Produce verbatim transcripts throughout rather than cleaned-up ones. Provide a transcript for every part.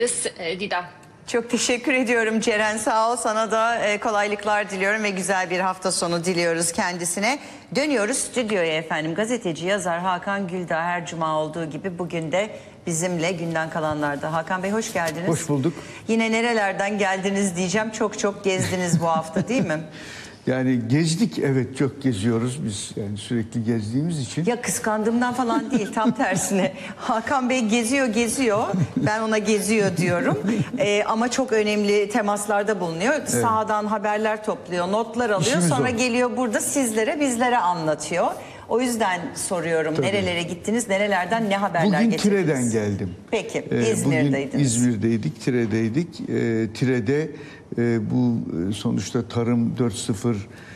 Didem. Çok teşekkür ediyorum Ceren, sağ ol. Sana da kolaylıklar diliyorum ve güzel bir hafta sonu diliyoruz kendisine. Dönüyoruz stüdyoya efendim. Gazeteci, yazar Hakan Güldağ her cuma olduğu gibi bugün de bizimle günden kalanlarda. Hakan Bey hoş geldiniz. Hoş bulduk. Yine nerelerden geldiniz diyeceğim. Çok çok gezdiniz bu hafta değil mi? Yani gezdik, evet, çok geziyoruz biz, yani sürekli gezdiğimiz için. Ya kıskandığımdan falan değil, tam tersine. Hakan Bey geziyor geziyor, ben ona geziyor diyorum. Ee, ama çok önemli temaslarda bulunuyor. Evet. Sahadan haberler topluyor, notlar alıyor. İşimiz sonra o. Geliyor burada sizlere, bizlere anlatıyor. O yüzden soruyorum. Tabii. Nerelere gittiniz, nerelerden ne haberler bugün getirdiniz? Bugün Tire'den geldim. Peki, ee, İzmir'deydiniz. Bugün İzmir'deydik, Tire'deydik. Ee, Tire'de e, bu sonuçta Tarım dört nokta sıfır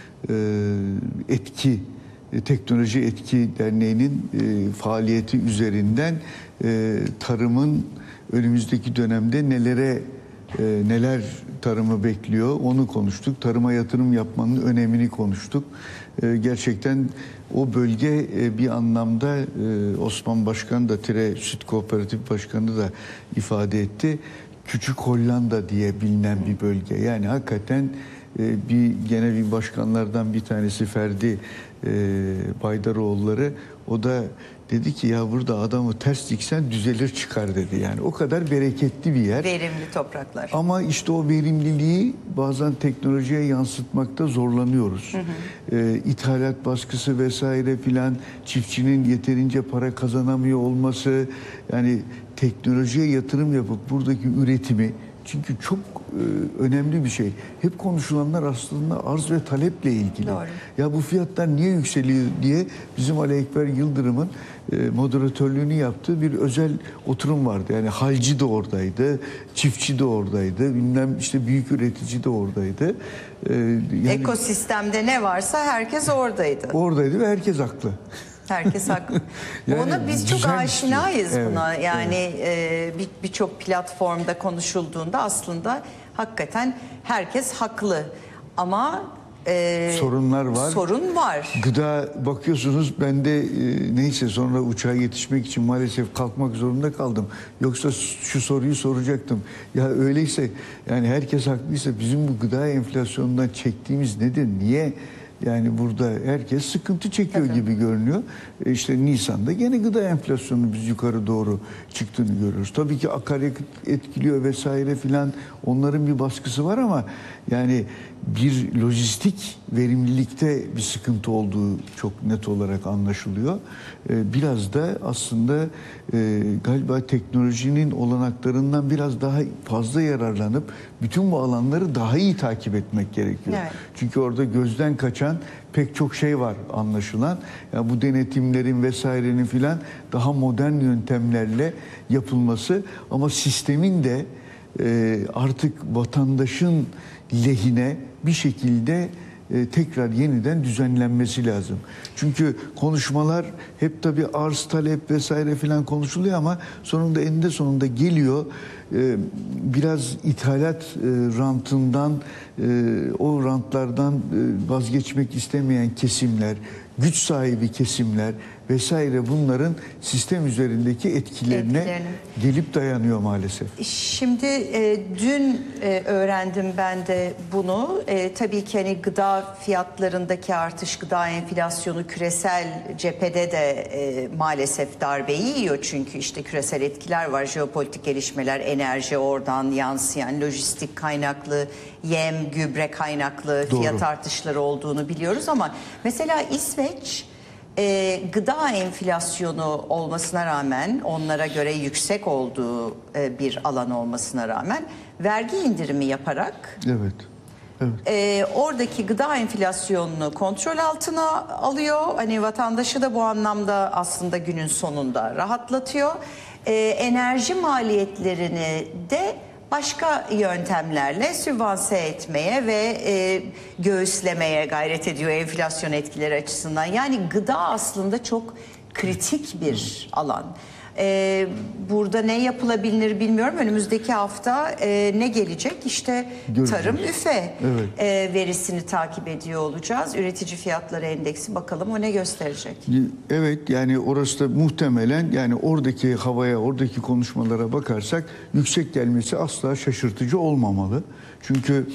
e, etki, e, Teknoloji Etki Derneği'nin e, faaliyeti üzerinden e, tarımın önümüzdeki dönemde nelere e, neler tarımı bekliyor onu konuştuk. Tarıma yatırım yapmanın önemini konuştuk. E, gerçekten o bölge e, bir anlamda e, Osman Başkan da Tire Süt Kooperatif Başkanı da ifade etti. Küçük Hollanda diye bilinen bir bölge. Yani hakikaten e, bir gene bir başkanlardan bir tanesi Ferdi e, Baydaroğulları, o da dedi ki ya burada adamı ters diksen düzelir çıkar dedi. Yani o kadar bereketli bir yer. Verimli topraklar. Ama işte o verimliliği bazen teknolojiye yansıtmakta zorlanıyoruz. Hı hı. E, ithalat baskısı vesaire filan, çiftçinin yeterince para kazanamıyor olması, yani teknolojiye yatırım yapıp buradaki üretimi, çünkü çok e, önemli bir şey. Hep konuşulanlar aslında arz ve taleple ilgili. Doğru. Ya bu fiyatlar niye yükseliyor diye bizim Ali Ekber Yıldırım'ın e, moderatörlüğünü yaptığı bir özel oturum vardı. Yani halci de oradaydı, çiftçi de oradaydı, bilmem işte büyük üretici de oradaydı. E, yani, ekosistemde ne varsa herkes oradaydı. Oradaydı ve herkes haklı. Herkes haklı. Yani ona biz çok aşinayız şey. buna. Yani evet. e, birçok bir platformda konuşulduğunda aslında hakikaten herkes haklı. Ama e, sorunlar var. Sorun var. Gıda bakıyorsunuz, ben de e, neyse sonra uçağa yetişmek için maalesef kalkmak zorunda kaldım. Yoksa şu soruyu soracaktım. Ya öyleyse, yani herkes haklıysa bizim bu gıda enflasyonundan çektiğimiz nedir? Niye? Yani burada herkes sıkıntı çekiyor Tabii. gibi görünüyor. E işte Nisan'da gene gıda enflasyonu biz yukarı doğru çıktığını görüyoruz. Tabii ki akaryakıt etkiliyor vesaire filan, onların bir baskısı var ama yani bir lojistik verimlilikte bir sıkıntı olduğu çok net olarak anlaşılıyor. E biraz da aslında e, galiba teknolojinin olanaklarından biraz daha fazla yararlanıp bütün bu alanları daha iyi takip etmek gerekiyor. Evet. Çünkü orada gözden kaçan pek çok şey var anlaşılan. Yani bu denetimlerin vesairenin filan daha modern yöntemlerle yapılması, ama sistemin de e, artık vatandaşın lehine bir şekilde e, tekrar yeniden düzenlenmesi lazım. Çünkü konuşmalar hep tabii arz talep vesaire filan konuşuluyor ama sonunda eninde sonunda geliyor e, biraz ithalat e, rantından, e, o rantlardan e, vazgeçmek istemeyen kesimler, güç sahibi kesimler vesaire, bunların sistem üzerindeki etkilerine Etkilerini. gelip dayanıyor maalesef. Şimdi e, dün e, öğrendim ben de bunu. E, tabii ki hani gıda fiyatlarındaki artış, gıda enflasyonu küresel cephede de e, maalesef darbeyi yiyor. Çünkü işte küresel etkiler var, jeopolitik gelişmeler, enerji oradan yansıyan, lojistik kaynaklı, yem, gübre kaynaklı Doğru. fiyat artışları olduğunu biliyoruz ama mesela İsveç e, gıda enflasyonu olmasına rağmen, onlara göre yüksek olduğu e, bir alan olmasına rağmen vergi indirimi yaparak evet. Evet. E, oradaki gıda enflasyonunu kontrol altına alıyor. Hani vatandaşı da bu anlamda aslında günün sonunda rahatlatıyor. E, enerji maliyetlerini de başka yöntemlerle sübvanse etmeye ve e, göğüslemeye gayret ediyor enflasyon etkileri açısından. Yani gıda aslında çok kritik bir alan. E, burada ne yapılabilir bilmiyorum. Önümüzdeki hafta e, ne gelecek? İşte Göreceğiz. tarım üfe Evet. e, verisini takip ediyor olacağız. Üretici fiyatları endeksi, bakalım o ne gösterecek? Evet, yani orası da muhtemelen, yani oradaki havaya, oradaki konuşmalara bakarsak yüksek gelmesi asla şaşırtıcı olmamalı. Çünkü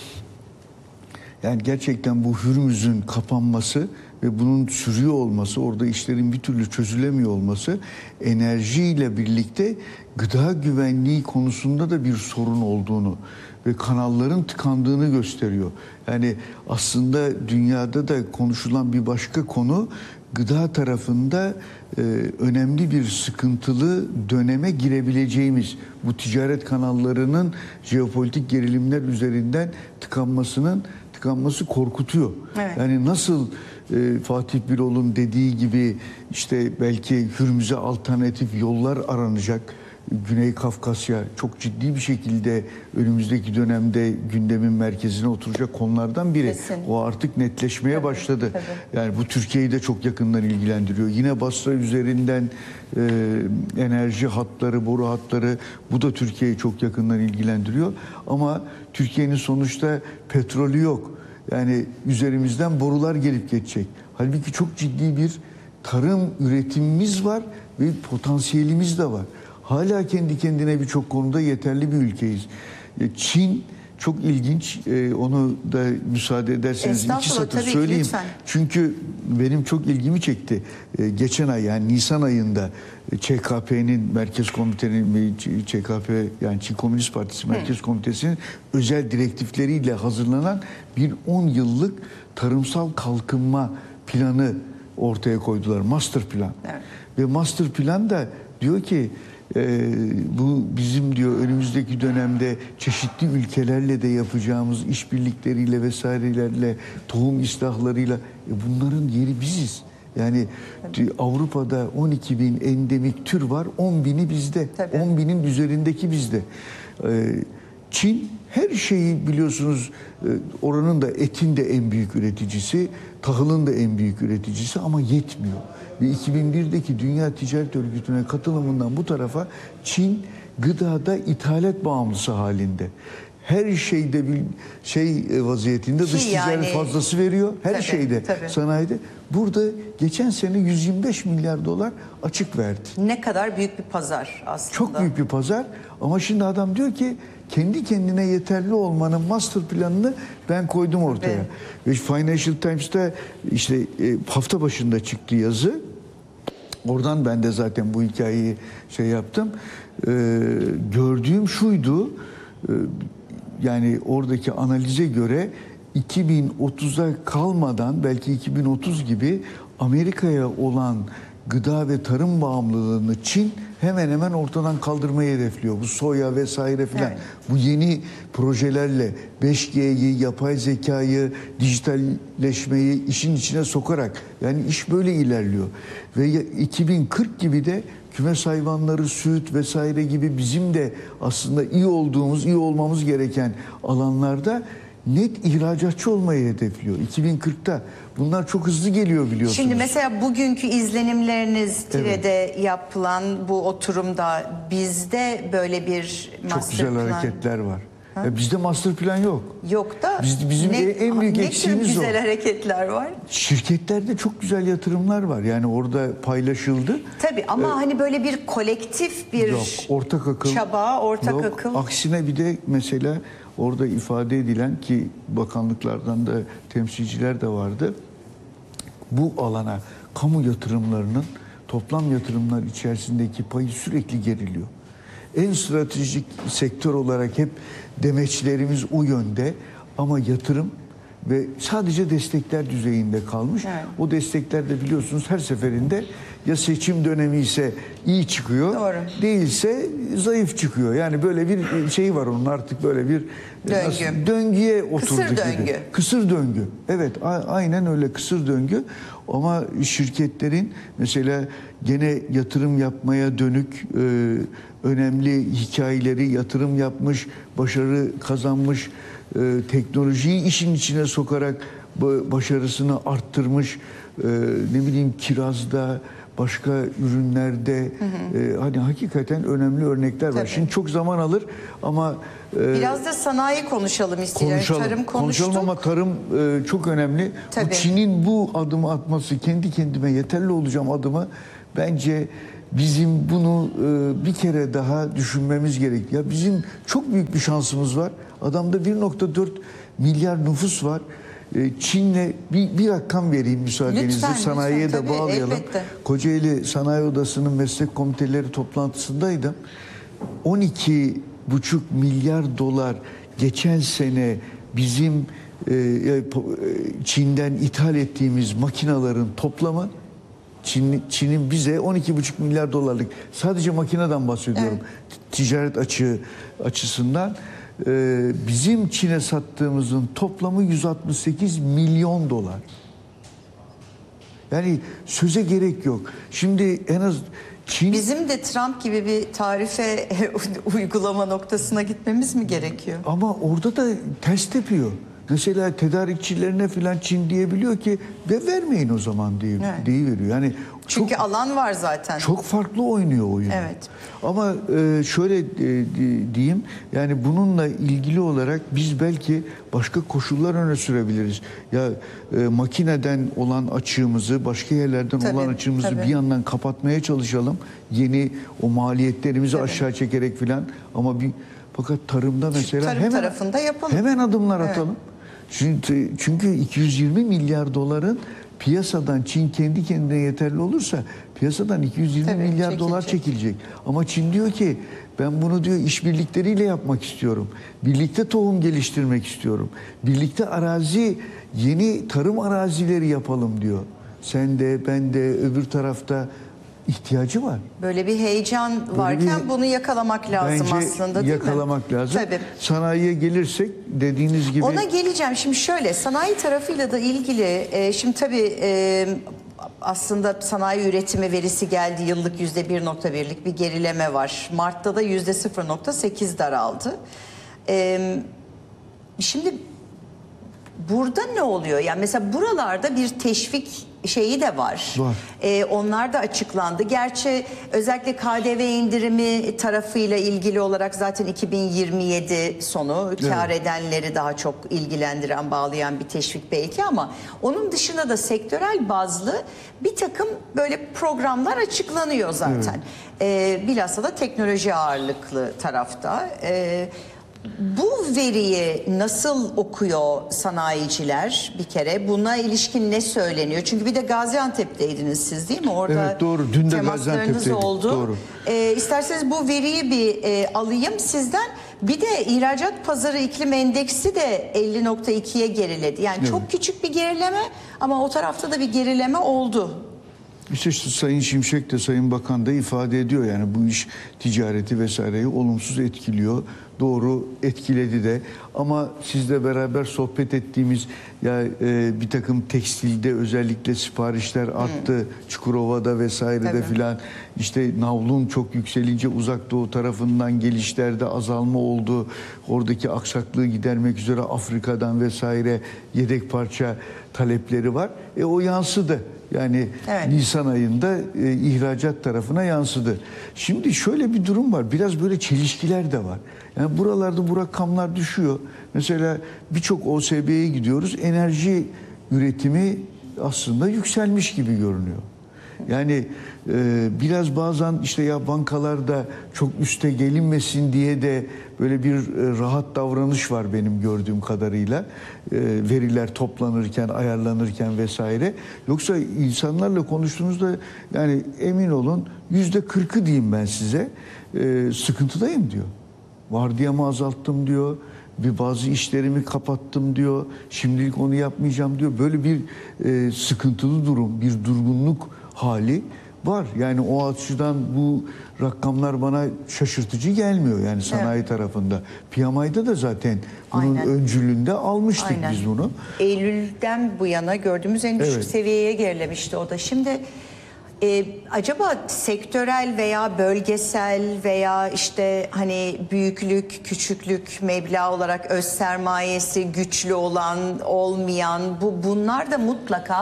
yani gerçekten bu Hürmüz'ün kapanması ve bunun sürüyor olması, orada işlerin bir türlü çözülemiyor olması, enerjiyle birlikte gıda güvenliği konusunda da bir sorun olduğunu ve kanalların tıkandığını gösteriyor. Yani aslında dünyada da konuşulan bir başka konu, gıda tarafında e, önemli bir sıkıntılı döneme girebileceğimiz, bu ticaret kanallarının jeopolitik gerilimler üzerinden tıkanmasının tıkanması korkutuyor. Evet. Yani nasıl e, Fatih Birol'un dediği gibi işte belki Hürmüz'e alternatif yollar aranacak. Güney Kafkasya çok ciddi bir şekilde önümüzdeki dönemde gündemin merkezine oturacak konulardan biri. Kesin. O artık netleşmeye Tabii, başladı. tabii. Yani bu Türkiye'yi de çok yakından ilgilendiriyor. Yine Basra üzerinden e, enerji hatları, boru hatları, bu da Türkiye'yi çok yakından ilgilendiriyor. Ama Türkiye'nin sonuçta petrolü yok. Yani üzerimizden borular gelip geçecek. Halbuki çok ciddi bir tarım üretimimiz var ve potansiyelimiz de var. Hala kendi kendine birçok konuda yeterli bir ülkeyiz. Çin çok ilginç. Onu da müsaade ederseniz iki satır tabii ki, söyleyeyim. lütfen. Çünkü benim çok ilgimi çekti. Geçen ay, yani Nisan ayında Ç K P'nin Merkez Komitenin, Ç K P yani Çin Komünist Partisi Merkez Hı. Komitesi'nin özel direktifleriyle hazırlanan bir on yıllık tarımsal kalkınma planı ortaya koydular. Master plan. Evet. Ve master plan da diyor ki Ee, bu bizim diyor önümüzdeki dönemde çeşitli ülkelerle de yapacağımız işbirlikleriyle vesairelerle, tohum islahlarıyla, e bunların yeri biziz. Yani evet. Avrupa'da on iki bin endemik tür var, on bini bizde. Tabii. on binin üzerindeki bizde. Ee, Çin her şeyi biliyorsunuz, oranın da etin de en büyük üreticisi, tahılın da en büyük üreticisi, ama yetmiyor. Ve iki bin birdeki Dünya Ticaret Örgütü'ne katılımından bu tarafa Çin gıdada ithalat bağımlısı halinde. Her şeyde bir şey vaziyetinde, Ki dış ticaret yani, fazlası veriyor. Her tabii, şeyde, tabii. sanayide. Burada geçen sene yüz yirmi beş milyar dolar açık verdi. Ne kadar büyük bir pazar aslında. Çok büyük bir pazar, ama şimdi adam diyor ki kendi kendine yeterli olmanın master planını ben koydum ortaya. Evet. Ve Financial Times'ta işte e, hafta başında çıktı yazı. Oradan ben de zaten bu hikayeyi şey yaptım. Ee, gördüğüm şuydu. E, yani oradaki analize göre iki bin otuza kalmadan, belki iki bin otuz gibi Amerika'ya olan gıda ve tarım bağımlılığını Çin hemen hemen ortadan kaldırmayı hedefliyor. Bu soya vesaire filan. Evet. Bu yeni projelerle beş G'yi, yapay zekayı, dijitalleşmeyi işin içine sokarak, yani iş böyle ilerliyor. Ve iki bin kırk gibi de kümes hayvanları, süt vesaire gibi bizim de aslında iyi olduğumuz, iyi olmamız gereken alanlarda net ihracatçı olmayı hedefliyor. iki bin kırkta. Bunlar çok hızlı geliyor biliyorsunuz. Şimdi mesela bugünkü izlenimleriniz Tire'de evet. yapılan bu oturumda bizde böyle bir master çok güzel plan... hareketler var. Ya bizde master plan yok. Yok da Biz, bizim ne, en büyük ne eksiğimiz tür güzel o. hareketler var? Şirketlerde çok güzel yatırımlar var. Yani orada paylaşıldı. Tabii ama ee, hani böyle bir kolektif bir yok, ortak akıl, çaba, ortak yok. akıl. Aksine bir de mesela orada ifade edilen, ki bakanlıklardan da temsilciler de vardı, bu alana kamu yatırımlarının toplam yatırımlar içerisindeki payı sürekli geriliyor. En stratejik sektör olarak hep demeçlerimiz o yönde, ama yatırım ve sadece destekler düzeyinde kalmış. Evet. O destekler de biliyorsunuz her seferinde ya seçim dönemi ise iyi çıkıyor, doğru, değilse zayıf çıkıyor. Yani böyle bir şey var onun, artık böyle bir döngü. Nasıl, döngüye oturdu Kısır gibi. döngü. Kısır döngü. Evet, aynen öyle, kısır döngü. Ama şirketlerin mesela gene yatırım yapmaya dönük e, önemli hikayeleri, yatırım yapmış, başarı kazanmış, e, teknolojiyi işin içine sokarak başarısını arttırmış, e, ne bileyim kirazda, başka ürünlerde hı hı. E, hani hakikaten önemli örnekler var. Tabii. Şimdi çok zaman alır ama e, biraz da sanayi konuşalım istiyorum. konuşalım. Tarım konuştuk. Konuşalım ama tarım e, çok önemli. Tabii. Bu Çin'in bu adımı atması, kendi kendime yeterli olacağım adımı bence bizim bunu e, bir kere daha düşünmemiz gerek. Ya bizim çok büyük bir şansımız var. Adamda bir nokta dört milyar nüfus var. E, Çin'le bir, bir rakam vereyim müsaadenizle. Lütfen, sanayiye lütfen, de tabii, bağlayalım. elbette. Kocaeli Sanayi Odası'nın meslek komiteleri toplantısındaydım. on iki buçuk milyar dolar geçen sene bizim e, Çin'den ithal ettiğimiz makinaların toplamı, Çin, Çin'in bize on iki buçuk milyar dolarlık, sadece makineden bahsediyorum. Evet. Ticaret açığı açısından e, bizim Çin'e sattığımızın toplamı yüz altmış sekiz milyon dolar. Yani söze gerek yok. Şimdi en az Çin... Bizim de Trump gibi bir tarife uygulama noktasına gitmemiz mi gerekiyor? Ama orada da ters tepiyor. Mesela tedarikçilerine falan Çin diyebiliyor ki ve vermeyin o zaman diye, evet. deyiveriyor. Yani çünkü çok, alan var zaten. Çok farklı oynuyor oyunu. Evet. Ama e, şöyle e, diyeyim, yani bununla ilgili olarak biz belki başka koşullar öne sürebiliriz. Ya e, makineden olan açığımızı, başka yerlerden tabii, olan açığımızı tabii. bir yandan kapatmaya çalışalım. Yeni o maliyetlerimizi tabii. aşağı çekerek falan. Ama bir fakat tarımda mesela tarım hemen tarafında yapalım. Hemen adımlar evet. atalım. Çünkü, çünkü iki yüz yirmi milyar doların piyasadan Çin kendi kendine yeterli olursa piyasadan iki yüz yirmi tabii, milyar çekilecek. dolar çekilecek. Ama Çin diyor ki ben bunu diyor işbirlikleriyle yapmak istiyorum. Birlikte tohum geliştirmek istiyorum. Birlikte arazi, yeni tarım arazileri yapalım diyor. Sen de, ben de, öbür tarafta ihtiyacı var. Böyle bir heyecan Böyle varken bir, bunu yakalamak lazım aslında, değil yakalamak mi? lazım. Tabii. Sanayiye gelirsek dediğiniz gibi... Ona geleceğim. Şimdi şöyle, sanayi tarafıyla da ilgili, e, şimdi tabii e, aslında sanayi üretimi verisi geldi, yıllık yüzde bir nokta birlik bir gerileme var. Mart'ta da yüzde sıfır nokta sekiz daraldı. E, şimdi burada ne oluyor? Yani mesela buralarda bir teşvik şeyi de var. Var. Ee, onlar da açıklandı. Gerçi özellikle K D V indirimi tarafıyla ilgili olarak zaten iki bin yirmi yedi sonu kar evet. edenleri daha çok ilgilendiren, bağlayan bir teşvik belki, ama onun dışında da sektörel bazlı bir takım böyle programlar açıklanıyor zaten. Evet. Ee, bilhassa da teknoloji ağırlıklı tarafta. Ee, Bu veriyi nasıl okuyor sanayiciler bir kere? Buna ilişkin ne söyleniyor? Çünkü bir de Gaziantep'teydiniz siz, değil mi? Orada evet, doğru. Dün de temaslarınız oldu. Doğru. Ee, isterseniz bu veriyi bir e, alayım sizden. Bir de ihracat pazarı iklim endeksi de elli nokta ikiye geriledi. Yani evet. çok küçük bir gerileme ama o tarafta da bir gerileme oldu. İşte, işte Sayın Şimşek de Sayın Bakan da ifade ediyor, yani bu iş ticareti vesaireyi olumsuz etkiliyor. Doğru, etkiledi de, ama sizle beraber sohbet ettiğimiz ya e, bir takım tekstilde özellikle siparişler arttı. Hmm. Çukurova'da vesairede filan, işte navlun çok yükselince uzak doğu tarafından gelişlerde azalma oldu. Oradaki aksaklığı gidermek üzere Afrika'dan vesaire yedek parça talepleri var. E o yansıdı. Yani evet. Nisan ayında e, ihracat tarafına yansıdı. Şimdi şöyle bir durum var. Biraz böyle çelişkiler de var. Yani buralarda bu rakamlar düşüyor. Mesela birçok O S B'ye gidiyoruz. Enerji üretimi aslında yükselmiş gibi görünüyor. Yani e, biraz bazen işte ya bankalarda çok üste gelinmesin diye de böyle bir e, rahat davranış var benim gördüğüm kadarıyla. E, veriler toplanırken, ayarlanırken vesaire. Yoksa insanlarla konuştuğunuzda yani emin olun yüzde kırkı diyeyim ben size, e, sıkıntıdayım diyor. Vardiyamı azalttım diyor. Bir bazı işlerimi kapattım diyor. Şimdilik onu yapmayacağım diyor. Böyle bir e, sıkıntılı durum, bir durgunluk hali var. Yani o açıdan bu rakamlar bana şaşırtıcı gelmiyor yani sanayi evet. tarafında. P M I'da da zaten bunun Aynen. öncülüğünde almıştık Aynen. biz bunu. Eylül'den bu yana gördüğümüz en düşük evet. seviyeye gerilemişti o da. Şimdi Ee, acaba sektörel veya bölgesel veya işte hani büyüklük, küçüklük, meblağ olarak öz sermayesi güçlü olan, olmayan, bu bunlar da mutlaka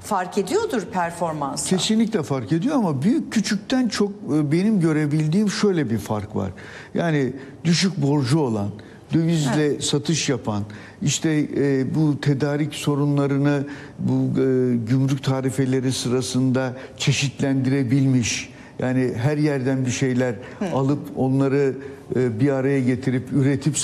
fark ediyordur performansa. Kesinlikle fark ediyor ama büyük küçükten çok e, benim görebildiğim şöyle bir fark var. Yani düşük borcu olan, dövizle evet. satış yapan, işte e, bu tedarik sorunlarını bu e, gümrük tarifeleri sırasında çeşitlendirebilmiş. Yani her yerden bir şeyler Hı. alıp onları e, bir araya getirip üretip